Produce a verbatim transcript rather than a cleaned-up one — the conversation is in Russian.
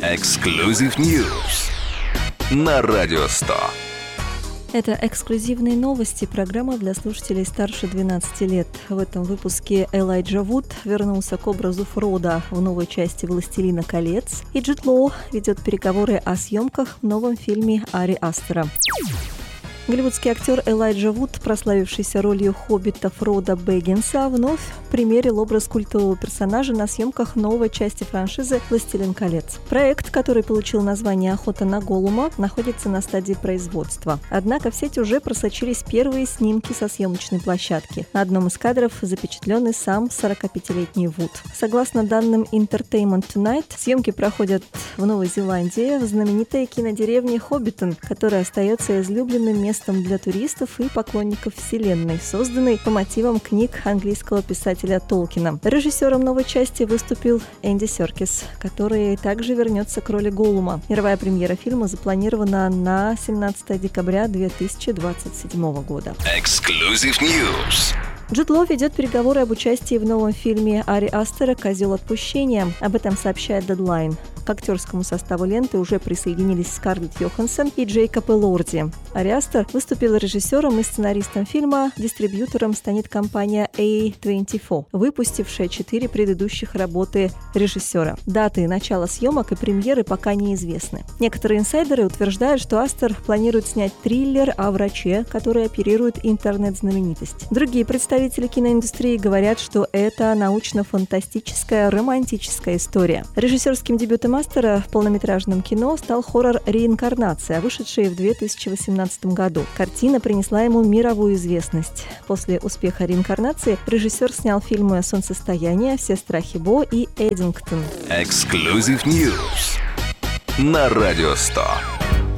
Exclusive News на Радио сто. Это эксклюзивные новости, программа для слушателей старше двенадцати лет. В этом выпуске Элайджа Вуд вернулся к образу Фродо в новой части «Властелина колец», и Джуд Лоу ведет переговоры о съемках в новом фильме Ари Астера. Голливудский актер Элайджа Вуд, прославившийся ролью хоббита Фродо Бэггинса, вновь примерил образ культового персонажа на съемках новой части франшизы «Властелин колец». Проект, который получил название «Охота на Голлума», находится на стадии производства. Однако в сеть уже просочились первые снимки со съемочной площадки. На одном из кадров запечатленный сам сорокапятилетний Вуд. Согласно данным Entertainment Tonight, съемки проходят в Новой Зеландии, в знаменитой кинодеревне Хоббитон, которая остается излюбленным местом для туристов и поклонников вселенной, созданной по мотивам книг английского писателя Толкина. Режиссером новой части выступил Энди Серкис, который также вернется к роли Голлума. Мировая премьера фильма запланирована на семнадцатое декабря две тысячи двадцать седьмого года. Exclusive News. Джуд Лоу ведет переговоры об участии в новом фильме Ари Астера «Козел отпущения». Об этом сообщает Deadline. К актерскому составу ленты уже присоединились Скарлетт Йоханссон и Джейкоб Элорди. Ари Астер выступил режиссером и сценаристом фильма. Дистрибьютором станет компания эй двадцать четыре, выпустившая четыре предыдущих работы режиссера. Даты начала съемок и премьеры пока неизвестны. Некоторые инсайдеры утверждают, что Астер планирует снять триллер о враче, который оперирует интернет-знаменитость. Другие представители киноиндустрии говорят, что это научно-фантастическая романтическая история. Режиссерским дебютом Астера в полнометражном кино стал хоррор «Реинкарнация», вышедший в две тысячи восемнадцатом году. Картина принесла ему мировую известность. После успеха «Реинкарнации» режиссер снял фильмы «Солнцестояние», «Все страхи Бо» и «Эддингтон». Exclusive News на Радио сто.